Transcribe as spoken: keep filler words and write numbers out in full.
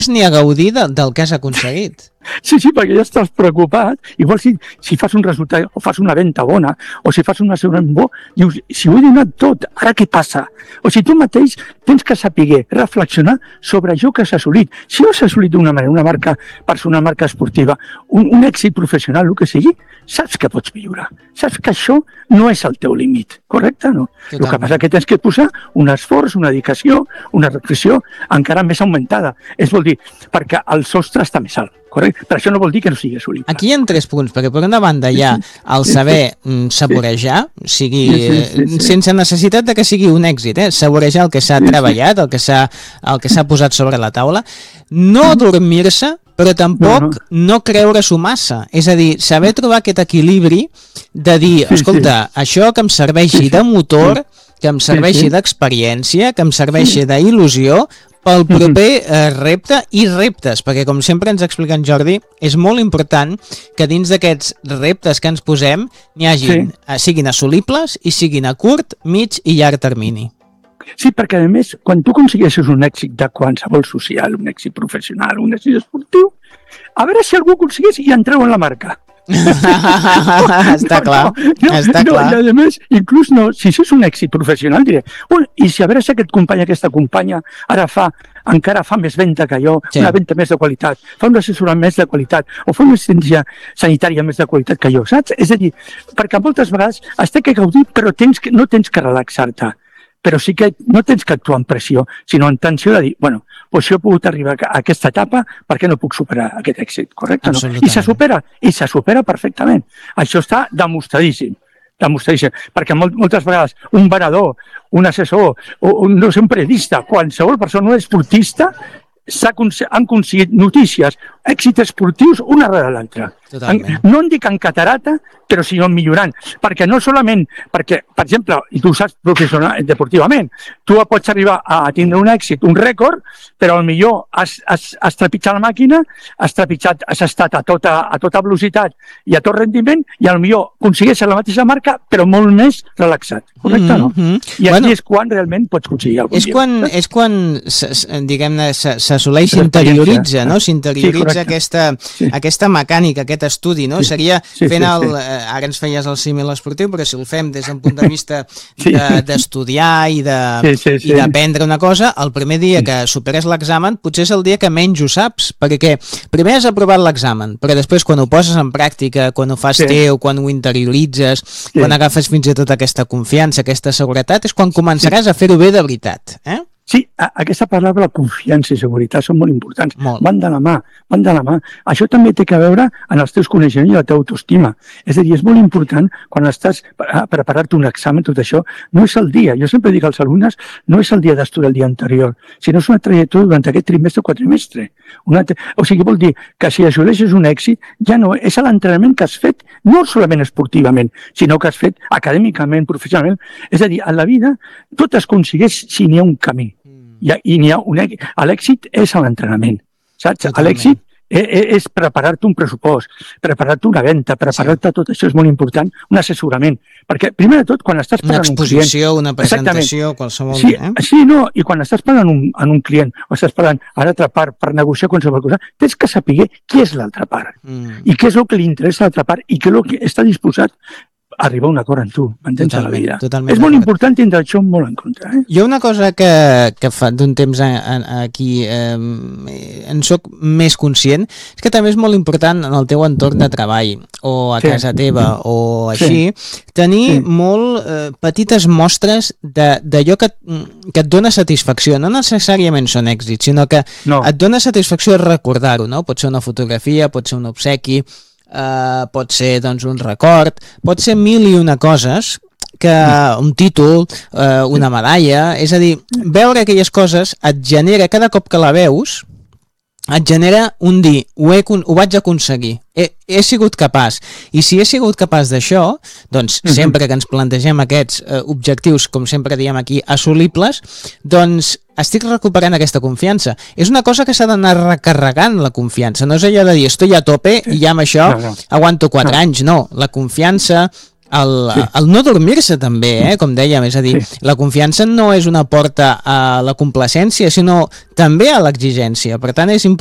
ni a gaudir de, del que has aconseguit. Sí, sí, perquè ja estàs preocupat. Igual si, si fas un resultat o fas una venda bona o si fas una segona bo, dius, si ho he donat tot, ara què passa? O si tu mateix tens que saber reflexionar sobre això que has assolit. Si ho has assolit d'una manera, una marca personal, una marca esportiva, un, un èxit professional, el que sigui, saps que pots millorar. Saps que això no és el teu límit, correcte? No? El que passa és que tens que posar un esforç, una dedicació, una reflexió encara més augmentada. És vol dir, perquè el sostre està més alt. Correcte? Per això no vol dir que no sigui assolible. Aquí hi ha tres punts, perquè per una banda hi ha el saber saborejar, sigui, sí, sí, sí, sí. sense necessitat de que sigui un èxit, eh? saborejar el que s'ha sí, treballat, el que s'ha el que s'ha posat sobre la taula, no dormir-se, però tampoc no, no. no creure-s'ho massa. És a dir, saber trobar aquest equilibri de dir, sí, escolta, sí. això que em serveixi de motor, que em serveixi sí, sí. d'experiència, que em serveixi d'il·lusió, pel proper eh, repte i reptes, perquè com sempre ens explica en Jordi, és molt important que dins d'aquests reptes que ens posem n'hi hagin, sí. eh, siguin assolibles i siguin a curt, mig i llarg termini. Sí, perquè a més, quan tu aconsegueixes un èxit de qualsevol social, un èxit professional, un èxit esportiu, a veure si algú aconsegueix i entreu en la marca. està clar, no, no, està no, clar. I a més, inclús no, si això és un èxit professional, diré, bueno, i si a veure si aquest company, aquesta companya, ara fa, encara fa més venda que jo, sí. una venda més de qualitat, fa un assessorament més de qualitat, o fa una assistència sanitària més de qualitat que jo, saps? És a dir, perquè moltes vegades has de que gaudir, però tens que, no tens que relaxar-te. Però sí que no tens que actuar en pressió, sinó en tensió de dir, bueno, doncs jo he pogut arribar a aquesta etapa, per què no puc superar aquest èxit, correcte? No? I se supera, i se supera perfectament. Això està demostradíssim, demostradíssim, perquè molt, moltes vegades un venedor, un assessor, o un, no sé, un periodista, qualsevol persona, un esportista, han aconseguit notícies, èxits esportius una darrere l'altra. No en dic en catarata, però sinó millorant, perquè no solament, perquè, per exemple, i tu ho saps professional, deportivament, tu pots arribar a tindre un èxit, un rècord, però potser has, has, has trepitjat la màquina, has trepitjat, has estat a tota, a tota velocitat i a tot rendiment, i potser aconsegueixes la mateixa marca, però molt més relaxat, correcte, no? Mm-hmm. I aquí bueno, és quan realment pots aconseguir alguna és cosa. Quan, és quan, diguem-ne, s'assoleix, s'interioritza, no? S'interioritza sí, aquesta, sí. aquesta mecànica, aquest estudi, no? Sí. Seria sí, fent el... Sí, sí. Ara ens feies el símil esportiu, però si el fem des d'un punt de vista d'estudiar de, i de sí, sí, sí. i d'aprendre una cosa, el primer dia que superes l'examen potser és el dia que menys ho saps, perquè primer has aprovat l'examen, però després quan ho poses en pràctica, quan ho fas sí. teu, quan ho interioritzes, sí. quan agafes fins i tot aquesta confiança, aquesta seguretat, és quan començaràs sí. a fer-ho bé de veritat, eh? Sí, aquesta paraula, confiança i seguretat, són molt importants. Molt. Van de la mà, van de la mà. Això també té a veure en els teus coneixements i la teva autoestima. És a dir, és molt important, quan estàs a preparar-te un examen, tot això, no és el dia. Jo sempre dic als alumnes, no és el dia d'estudiar el dia anterior, sinó és una trajectòria durant aquest trimestre o quadrimestre. Una... O sigui, vol dir que si assoleixes un èxit, ja no és l'entrenament que has fet, no solament esportivament, sinó que has fet acadèmicament, professionalment. És a dir, en la vida tot es aconsegueix si n'hi ha un camí. I, i n'hi ha un èxit. L'èxit és l'entrenament, saps? L'èxit és, és preparar-te un pressupost, preparar-te una venda, preparar-te sí. tot això és molt important, un assessorament, perquè primer de tot quan estàs parlant una exposició, un client, una presentació, qualsevol sí, eh? sí, no, i quan estàs parlant un, en un client o estàs parlant a l'altra part per negociar qualsevol cosa, tens que saber qui és l'altra part mm. i què és el que li interessa a l'altra part i què és el que està disposat arribar a un acord amb tu, m'entens a la vida. És molt important tindre això molt en compte. Eh? Jo una cosa que, que fa d'un temps a, a, aquí eh, en soc més conscient és que també és molt important en el teu entorn de treball o a sí. casa teva o així, sí. tenir sí. molt eh, petites mostres d'allò que, que et dona satisfacció. No necessàriament són èxits, sinó que no. et dona satisfacció recordar-ho, no? Pot ser una fotografia, pot ser un obsequi, Uh, pot ser doncs, un record, pot ser mil i una coses, que un títol, uh, una medalla, és a dir, veure aquelles coses et genera, cada cop que la veus, et genera un dir, ho, he, ho vaig aconseguir, he, he sigut capaç, i si he sigut capaç d'això, doncs uh-huh. sempre que ens plantegem aquests uh, objectius, com sempre diem aquí, assolibles, doncs estic recuperant aquesta confiança. És una cosa que s'ha d'anar recarregant, la confiança, no és allò de dir, estoy a tope i ja amb això no, no. aguanto quatre no. anys, no, la confiança, el, Sí. el no dormir-se també, eh, com dèiem, és a dir, Sí. la confiança no és una porta a la complacència, sinó també a l'exigència. Per tant, és important